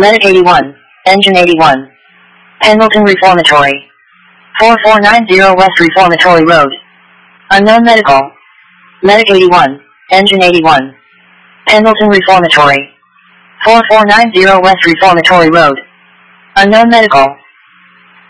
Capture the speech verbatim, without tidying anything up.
Medic eighty-one, Engine eighty-one. Pendleton Reformatory. four four nine zero West Reformatory Road. Unknown Medical. Medic eighty-one, Engine eighty-one. Pendleton Reformatory. four four nine zero West Reformatory Road. Unknown Medical.